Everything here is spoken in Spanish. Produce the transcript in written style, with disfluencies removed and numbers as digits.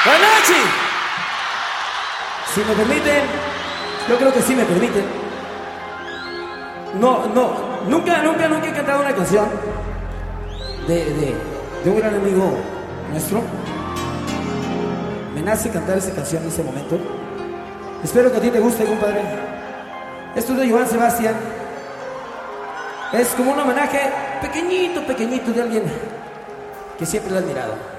Buenas noches. Si me permiten, yo creo que sí me permiten. Nunca he cantado una canción de un gran amigo nuestro. Me nace cantar esa canción en ese momento. Espero que a ti te guste, compadre. Esto es de Joan Sebastián. Es como un homenaje pequeñito de alguien que siempre lo he admirado.